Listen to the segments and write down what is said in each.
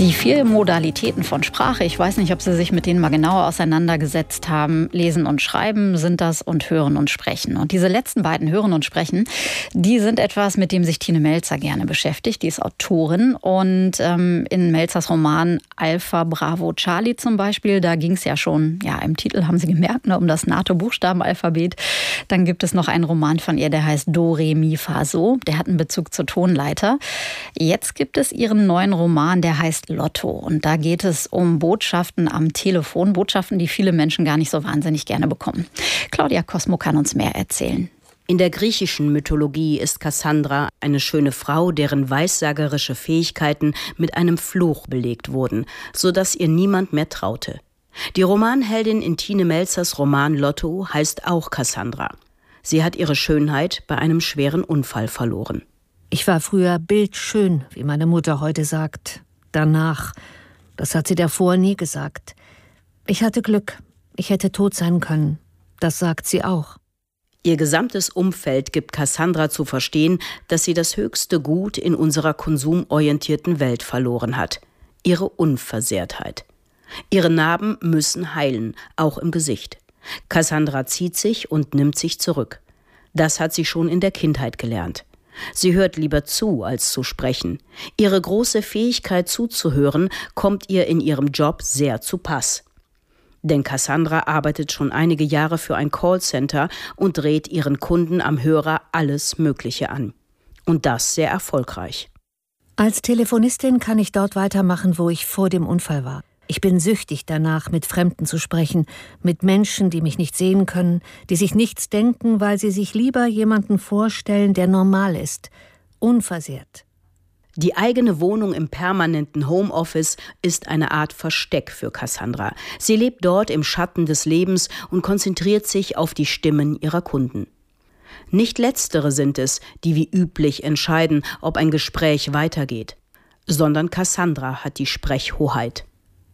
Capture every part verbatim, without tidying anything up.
Die vier Modalitäten von Sprache, ich weiß nicht, ob Sie sich mit denen mal genauer auseinandergesetzt haben. Lesen und Schreiben sind das und Hören und Sprechen. Und diese letzten beiden, Hören und Sprechen, die sind etwas, mit dem sich Tine Melzer gerne beschäftigt. Die ist Autorin und ähm, in Melzers Roman Alpha Bravo Charlie zum Beispiel, da ging es ja schon, ja im Titel haben Sie gemerkt, ne, um das NATO-Buchstabenalphabet. Dann gibt es noch einen Roman von ihr, der heißt Do, Re, Mi, Fa, So. Der hat einen Bezug zur Tonleiter. Jetzt gibt es ihren neuen Roman, der heißt Lotto. Und da geht es um Botschaften am Telefon. Botschaften, die viele Menschen gar nicht so wahnsinnig gerne bekommen. Claudia Cosmo kann uns mehr erzählen. In der griechischen Mythologie ist Kassandra eine schöne Frau, deren weissagerische Fähigkeiten mit einem Fluch belegt wurden, sodass ihr niemand mehr traute. Die Romanheldin in Tine Melzers Roman Lotto heißt auch Kassandra. Sie hat ihre Schönheit bei einem schweren Unfall verloren. Ich war früher bildschön, wie meine Mutter heute sagt. Danach, das hat sie davor nie gesagt. Ich hatte Glück, ich hätte tot sein können. Das sagt sie auch. Ihr gesamtes Umfeld gibt Kassandra zu verstehen, dass sie das höchste Gut in unserer konsumorientierten Welt verloren hat: ihre Unversehrtheit. Ihre Narben müssen heilen, auch im Gesicht. Kassandra zieht sich und nimmt sich zurück. Das hat sie schon in der Kindheit gelernt. Sie hört lieber zu, als zu sprechen. Ihre große Fähigkeit zuzuhören kommt ihr in ihrem Job sehr zu Pass. Denn Kassandra arbeitet schon einige Jahre für ein Callcenter und dreht ihren Kunden am Hörer alles Mögliche an. Und das sehr erfolgreich. Als Telefonistin kann ich dort weitermachen, wo ich vor dem Unfall war. Ich bin süchtig danach, mit Fremden zu sprechen, mit Menschen, die mich nicht sehen können, die sich nichts denken, weil sie sich lieber jemanden vorstellen, der normal ist, unversehrt. Die eigene Wohnung im permanenten Homeoffice ist eine Art Versteck für Kassandra. Sie lebt dort im Schatten des Lebens und konzentriert sich auf die Stimmen ihrer Kunden. Nicht letztere sind es, die wie üblich entscheiden, ob ein Gespräch weitergeht, sondern Kassandra hat die Sprechhoheit.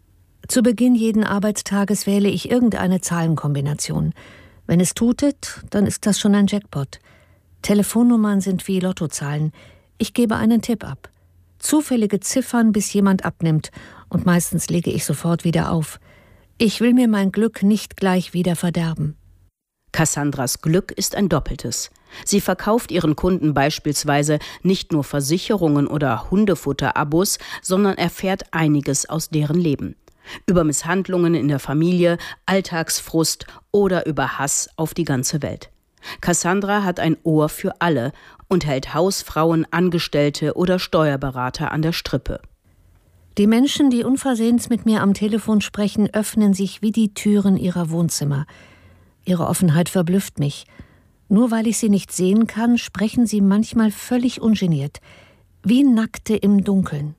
Zu Beginn jeden Arbeitstages wähle ich irgendeine Zahlenkombination. Wenn es tutet, dann ist das schon ein Jackpot. Telefonnummern sind wie Lottozahlen. Ich gebe einen Tipp ab. Zufällige Ziffern, bis jemand abnimmt. Und meistens lege ich sofort wieder auf. Ich will mir mein Glück nicht gleich wieder verderben. Kassandras Glück ist ein doppeltes. Sie verkauft ihren Kunden beispielsweise nicht nur Versicherungen oder Hundefutter-Abos, sondern erfährt einiges aus deren Leben. Über Misshandlungen in der Familie, Alltagsfrust oder über Hass auf die ganze Welt. Kassandra hat ein Ohr für alle und hält Hausfrauen, Angestellte oder Steuerberater an der Strippe. Die Menschen, die unversehens mit mir am Telefon sprechen, öffnen sich wie die Türen ihrer Wohnzimmer. Ihre Offenheit verblüfft mich. Nur weil ich sie nicht sehen kann, sprechen sie manchmal völlig ungeniert, wie Nackte im Dunkeln.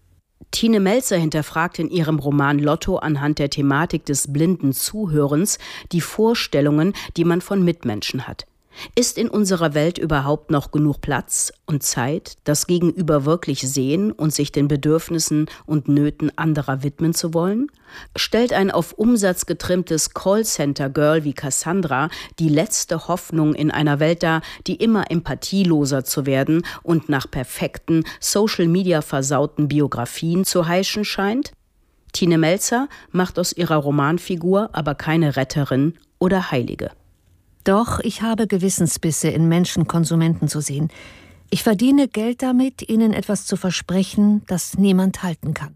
Tine Melzer hinterfragt in ihrem Roman Lotto anhand der Thematik des blinden Zuhörens die Vorstellungen, die man von Mitmenschen hat. Ist in unserer Welt überhaupt noch genug Platz und Zeit, das Gegenüber wirklich sehen und sich den Bedürfnissen und Nöten anderer widmen zu wollen? Stellt ein auf Umsatz getrimmtes Callcenter-Girl wie Kassandra die letzte Hoffnung in einer Welt dar, die immer empathieloser zu werden und nach perfekten, Social-Media-versauten Biografien zu heischen scheint? Tine Melzer macht aus ihrer Romanfigur aber keine Retterin oder Heilige. Doch, ich habe Gewissensbisse, in Menschen Konsumenten zu sehen. Ich verdiene Geld damit, ihnen etwas zu versprechen, das niemand halten kann.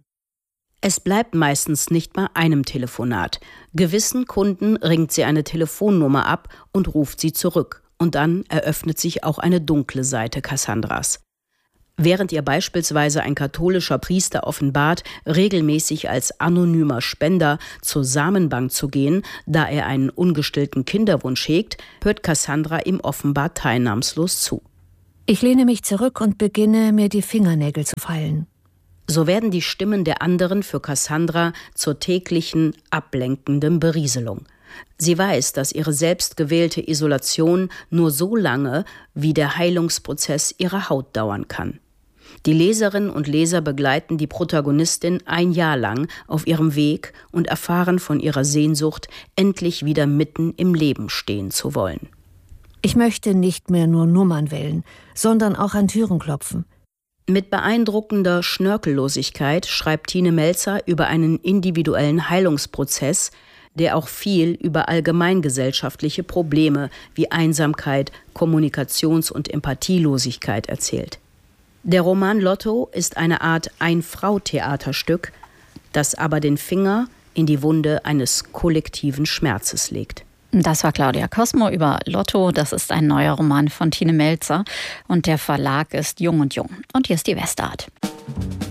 Es bleibt meistens nicht bei einem Telefonat. Gewissen Kunden ringt sie eine Telefonnummer ab und ruft sie zurück. Und dann eröffnet sich auch eine dunkle Seite Kassandras. Während ihr beispielsweise ein katholischer Priester offenbart, regelmäßig als anonymer Spender zur Samenbank zu gehen, da er einen ungestillten Kinderwunsch hegt, hört Kassandra ihm offenbar teilnahmslos zu. Ich lehne mich zurück und beginne, mir die Fingernägel zu feilen. So werden die Stimmen der anderen für Kassandra zur täglichen, ablenkenden Berieselung. Sie weiß, dass ihre selbstgewählte Isolation nur so lange wie der Heilungsprozess ihrer Haut dauern kann. Die Leserinnen und Leser begleiten die Protagonistin ein Jahr lang auf ihrem Weg und erfahren von ihrer Sehnsucht, endlich wieder mitten im Leben stehen zu wollen. Ich möchte nicht mehr nur Nummern wählen, sondern auch an Türen klopfen. Mit beeindruckender Schnörkellosigkeit schreibt Tine Melzer über einen individuellen Heilungsprozess, der auch viel über allgemeingesellschaftliche Probleme wie Einsamkeit, Kommunikations- und Empathielosigkeit erzählt. Der Roman Lotto ist eine Art Ein-Frau-Theaterstück, das aber den Finger in die Wunde eines kollektiven Schmerzes legt. Das war Claudia Cosmo über Lotto. Das ist ein neuer Roman von Tine Melzer und der Verlag ist Jung und Jung. Und hier ist die Westart.